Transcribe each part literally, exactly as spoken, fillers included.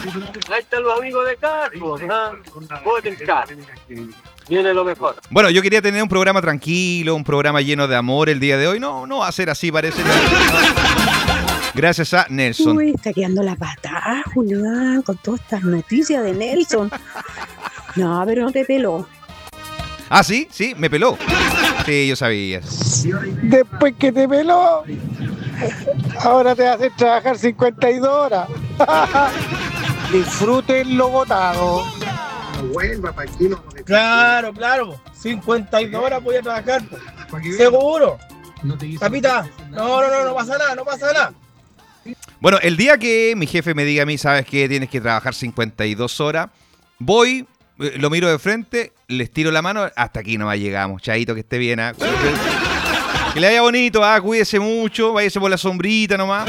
Ahí están los amigos de Carlos, ¿ah? Voten Carlos. Viene lo mejor. Bueno, yo quería tener un programa tranquilo, un programa lleno de amor el día de hoy. No, no va a ser así, parece. Gracias a Nelson. Uy, está quedando la patada, Julián, con todas estas noticias de Nelson. No, pero no te peló. Ah, sí, sí, me peló. Sí, yo sabía. Después que te peló, ahora te hacen trabajar cincuenta y dos horas. Disfruten lo votado. Claro, claro. cincuenta y dos horas voy a trabajar. Seguro. Papita, no, no, no, no pasa nada, no pasa nada. Bueno, el día que mi jefe me diga a mí, sabes que tienes que trabajar cincuenta y dos horas, voy, lo miro de frente, les tiro la mano, hasta aquí nomás llegamos. Chaito, que esté bien. ¿eh? Que le vaya bonito, ah, cuídese mucho, váyase por la sombrita nomás.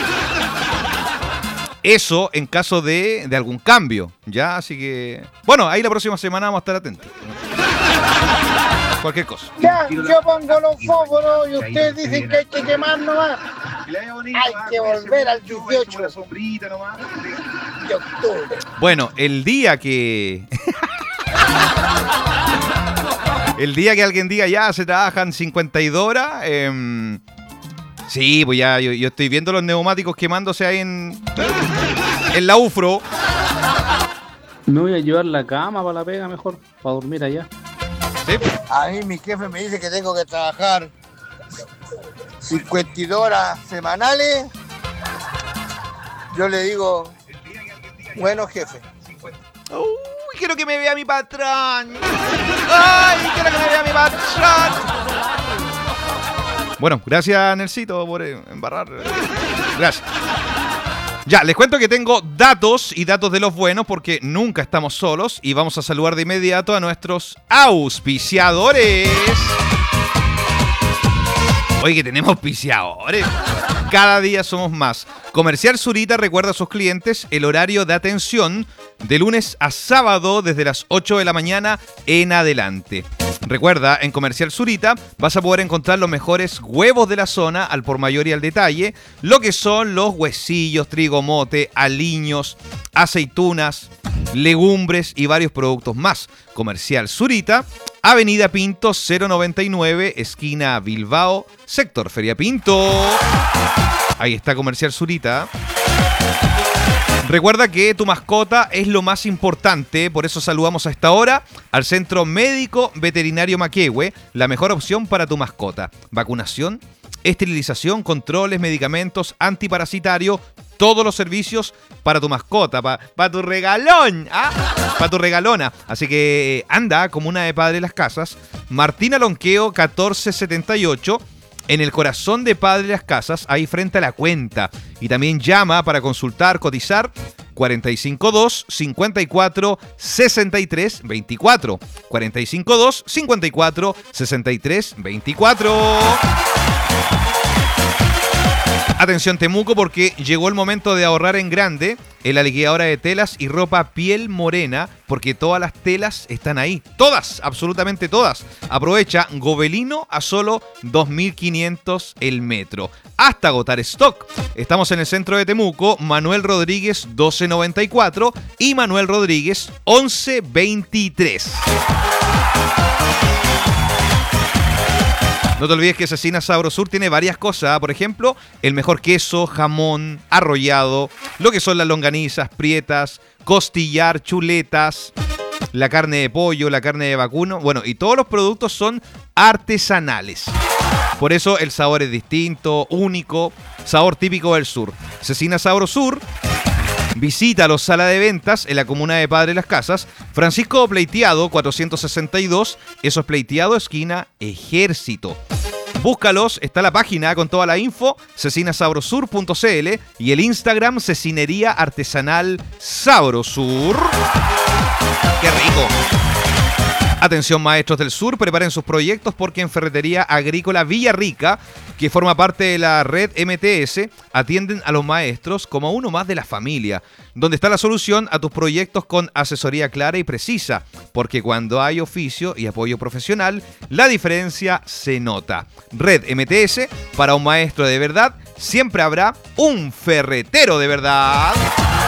Eso en caso de, de algún cambio, ¿ya? Así que... Bueno, ahí la próxima semana vamos a estar atentos. Cualquier cosa. Ya, yo pongo los fósforos y ustedes dicen que hay que quemar nomás. Hay que volver al dieciocho de octubre. Bueno, el día que... el día que alguien diga ya se trabajan cincuenta y dos horas... Eh, sí, pues ya yo, yo estoy viendo los neumáticos quemándose ahí en, en la U F R O. Me voy a llevar la cama para la pega mejor, para dormir allá. ¿Sí? A mí mi jefe me dice que tengo que trabajar cincuenta y dos horas semanales. Yo le digo, bueno, jefe. Uy, quiero que me vea mi patrón. Ay, quiero que me vea mi patrón. Bueno, gracias, Nelsito, por embarrar. Gracias. Ya, les cuento que tengo datos y datos de los buenos porque nunca estamos solos y vamos a saludar de inmediato a nuestros auspiciadores. Oye, que tenemos auspiciadores. Cada día somos más. Comercial Zurita recuerda a sus clientes el horario de atención de lunes a sábado desde las ocho de la mañana en adelante. Recuerda, en Comercial Zurita vas a poder encontrar los mejores huevos de la zona al por mayor y al detalle, lo que son los huesillos, trigo mote, aliños, aceitunas, legumbres y varios productos más. Comercial Zurita, Avenida Pinto cero noventa y nueve, esquina Bilbao, sector Feria Pinto. Ahí está Comercial Zurita. Recuerda que tu mascota es lo más importante, por eso saludamos a esta hora al Centro Médico Veterinario Maquehue, la mejor opción para tu mascota. Vacunación, esterilización, controles, medicamentos, antiparasitario, todos los servicios para tu mascota, para pa tu regalón, ¿ah? Para tu regalona. Así que anda, Comuna de Padre Las Casas, Martín Alonqueo catorce setenta y ocho, en el corazón de Padre Las Casas, ahí frente a la cuenta. Y también llama para consultar, cotizar, cuarenta y cinco dos, cincuenta y cuatro, sesenta y tres, veinticuatro. cuarenta y cinco dos, cincuenta y cuatro, sesenta y tres, veinticuatro. Atención Temuco, porque llegó el momento de ahorrar en grande en la liquidadora de telas y ropa Piel Morena, porque todas las telas están ahí. Todas, absolutamente todas. Aprovecha Gobelino a solo dos mil quinientos el metro. Hasta agotar stock. Estamos en el centro de Temuco, Manuel Rodríguez doce noventa y cuatro y Manuel Rodríguez once veintitrés. No te olvides que Cecina Sabrosur tiene varias cosas. Por ejemplo, el mejor queso, jamón, arrollado, lo que son las longanizas, prietas, costillar, chuletas, la carne de pollo, la carne de vacuno. Bueno, y todos los productos son artesanales. Por eso el sabor es distinto, único, sabor típico del sur. Cecina Sabrosur. Visita los sala de ventas en la comuna de Padre Las Casas, Francisco Pleiteado cuatrocientos sesenta y dos, eso es Pleiteado, esquina Ejército. Búscalos, está la página con toda la info, cecinasabrosur punto c l y el Instagram Cecinería Artesanal Sabrosur. ¡Qué rico! Atención maestros del sur, preparen sus proyectos porque en Ferretería Agrícola Villarrica, que forma parte de la red M T S, atienden a los maestros como uno más de la familia, donde está la solución a tus proyectos con asesoría clara y precisa, porque cuando hay oficio y apoyo profesional, la diferencia se nota. Red M T S, para un maestro de verdad, siempre habrá un ferretero de verdad.